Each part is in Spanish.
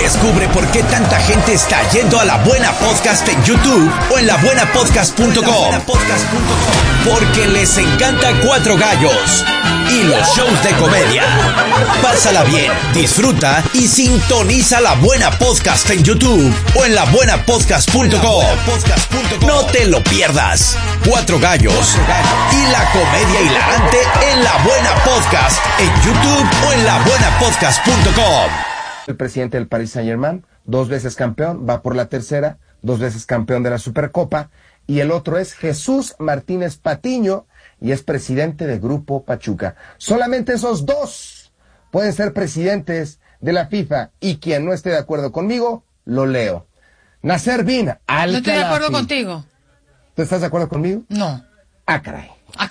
Descubre por qué tanta gente está yendo a La Buena Podcast en YouTube o en labuenapodcast.com. Porque les encanta Cuatro Gallos y los shows de comedia. Pásala bien, disfruta y sintoniza La Buena Podcast en YouTube o en labuenapodcast.com. No te lo pierdas. Cuatro Gallos y la comedia hilarante en La Buena Podcast en YouTube o en labuenapodcast.com. El presidente del Paris Saint-Germain, 2 veces campeón, va por la tercera, 2 veces campeón de la Supercopa, y el otro es Jesús Martínez Patiño, y es presidente de Grupo Pachuca. Solamente esos 2 pueden ser presidentes de la FIFA, y quien no esté de acuerdo conmigo, lo leo. Nasser Bin Al-Khelaifi. No estoy de acuerdo contigo. ¿Tú estás de acuerdo conmigo? No. Ah, caray.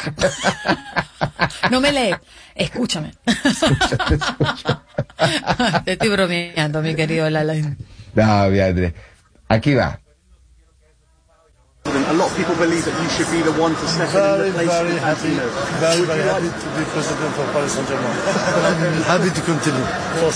No me lees. Escúchame. Escucha. Te estoy bromeando, mi querido Lalain. No, André. Aquí va. A lot of people believe that you should be the one to step in and replace Infantino. Very happy to be president of Paris Saint-Germain. Happy to continue.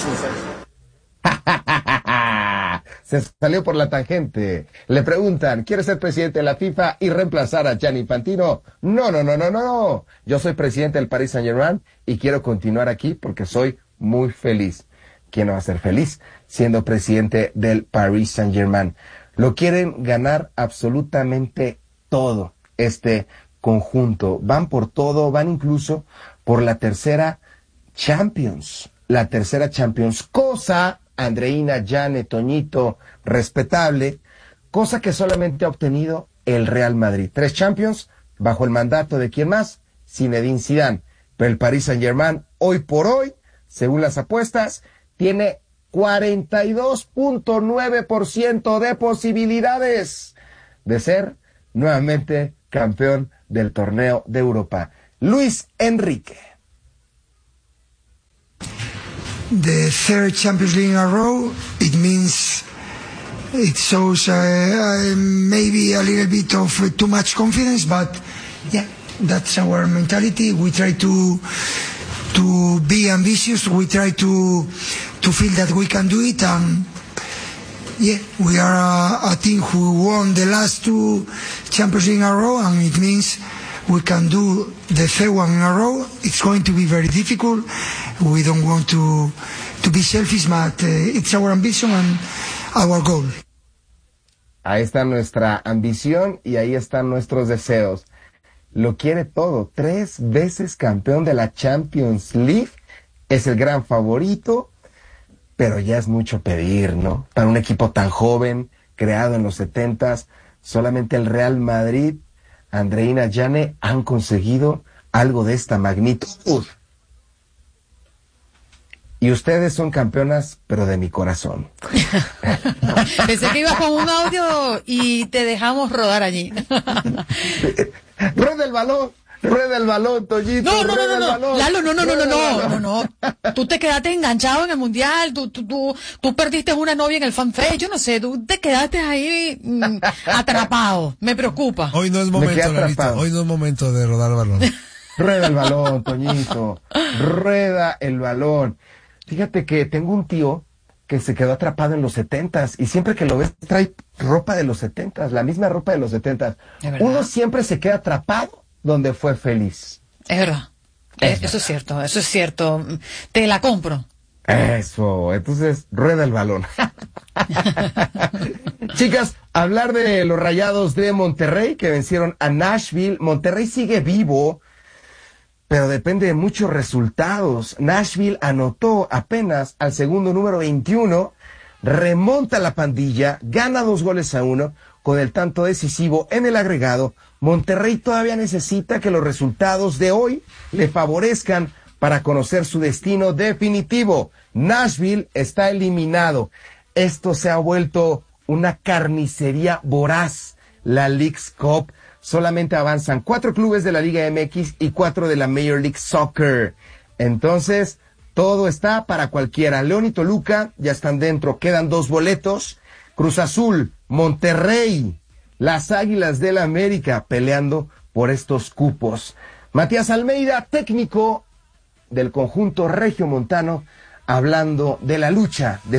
Se salió por la tangente. Le preguntan, ¿quiere ser presidente de la FIFA y reemplazar a Gianni Infantino? No. Yo soy presidente del Paris Saint-Germain y quiero continuar aquí porque soy muy feliz. ¿Quién no va a ser feliz siendo presidente del Paris Saint-Germain? Lo quieren ganar absolutamente todo, este conjunto. Van por todo, van incluso por la tercera Champions. La tercera Champions, cosa, Andreina, Jane, Toñito, respetable, cosa que solamente ha obtenido el Real Madrid. 3 Champions, bajo el mandato de ¿quién más? Zinedine Zidane. Pero el Paris Saint-Germain, hoy por hoy, según las apuestas, tiene 42.9% de posibilidades de ser nuevamente campeón del torneo de Europa. Luis Enrique. The third Champions League in a row, it means it shows maybe a little bit of too much confidence, but yeah, that's our mentality. We try to be ambitious. We try to feel that we can do it, and yeah, we are a team who won the last 2 Champions League in a row, and it means we can do the third one in a row. It's going to be very difficult. We don't want to be selfish, but it's our ambition and our goal. Ahí está nuestra ambición y ahí están nuestros deseos. Lo quiere todo. 3 veces campeón de la Champions League. Es el gran favorito, pero ya es mucho pedir, ¿no? Para un equipo tan joven, creado en los 70s, solamente el Real Madrid, Andreina, Jane, han conseguido algo de esta magnitud. Y ustedes son campeonas, pero de mi corazón. Pensé que ibas con un audio y te dejamos rodar allí. Rueda el balón, Toñito. No. Lalo, no. Tú te quedaste enganchado en el mundial, tú perdiste una novia en el fanfest, yo no sé, tú te quedaste ahí atrapado. Me preocupa. Hoy no es momento, Lalito. Hoy no es momento de rodar el balón. Rueda el balón, Toñito. Rueda el balón. Fíjate que tengo un tío que se quedó atrapado en los 70s y siempre que lo ves trae ropa de los 70s, la misma ropa de los 70s. Uno siempre se queda atrapado donde fue feliz. Es verdad. Eso es cierto. Te la compro. Eso, entonces rueda el balón. Chicas, hablar de los Rayados de Monterrey que vencieron a Nashville. Monterrey sigue vivo, pero depende de muchos resultados. Nashville anotó apenas al segundo número 21, remonta la pandilla, gana 2-1 con el tanto decisivo en el agregado. Monterrey todavía necesita que los resultados de hoy le favorezcan para conocer su destino definitivo. Nashville está eliminado. Esto se ha vuelto una carnicería voraz. La Leagues Cup. Solamente avanzan 4 clubes de la Liga MX y 4 de la Major League Soccer. Entonces, todo está para cualquiera. León y Toluca ya están dentro. Quedan 2 boletos. Cruz Azul, Monterrey, las Águilas del América peleando por estos cupos. Matías Almeida, técnico del conjunto regiomontano, hablando de la lucha de